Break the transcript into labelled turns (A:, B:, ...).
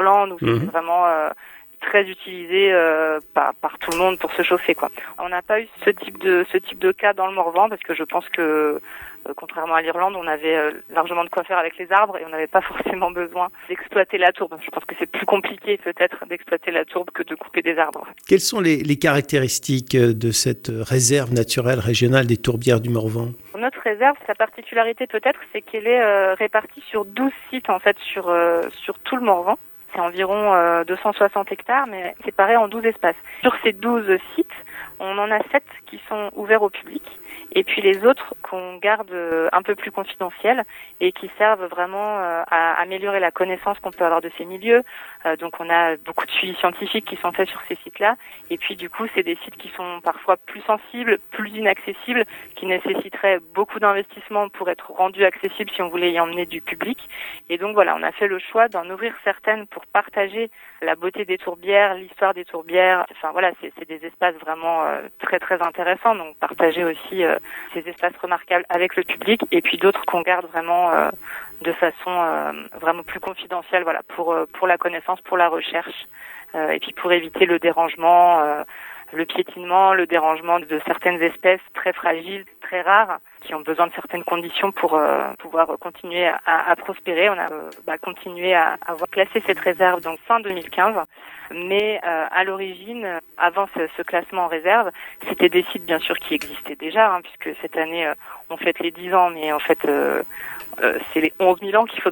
A: l'Irlande où c'est vraiment très utilisé par tout le monde pour se chauffer, quoi. On n'a pas eu ce type de cas dans le Morvan parce que je pense que contrairement à l'Irlande, on avait largement de quoi faire avec les arbres et on n'avait pas forcément besoin d'exploiter la tourbe. Je pense que c'est plus compliqué peut-être d'exploiter la tourbe que de couper des arbres.
B: Quelles sont les caractéristiques de cette réserve naturelle régionale des tourbières du Morvan ?
A: Notre réserve, sa particularité peut-être, c'est qu'elle est répartie sur 12 sites en fait sur tout le Morvan. C'est environ 260 hectares, mais séparés en 12 espaces. Sur ces 12 sites, on en a 7 qui sont ouverts au public, et puis les autres qu'on garde un peu plus confidentiels et qui servent vraiment à améliorer la connaissance qu'on peut avoir de ces milieux. Donc on a beaucoup de suivis scientifiques qui sont faits sur ces sites-là, et puis du coup c'est des sites qui sont parfois plus sensibles, plus inaccessibles, qui nécessiteraient beaucoup d'investissement pour être rendus accessibles si on voulait y emmener du public. Et donc voilà, on a fait le choix d'en ouvrir certaines pour partager la beauté des tourbières, l'histoire des tourbières. Enfin voilà, c'est des espaces vraiment très très intéressants, donc partager aussi ces espaces remarquables avec le public, et puis d'autres qu'on garde vraiment de façon vraiment plus confidentielle, voilà, pour la connaissance, pour la recherche, et puis pour éviter le dérangement, le piétinement, le dérangement de certaines espèces très fragiles, très rares, qui ont besoin de certaines conditions pour pouvoir continuer à prospérer. On a continué à avoir classé cette réserve donc fin 2015, mais à l'origine, avant ce classement en réserve, c'était des sites bien sûr qui existaient déjà, puisque cette année on fête les 10 ans, mais en fait c'est les 11 000 ans qu'il faut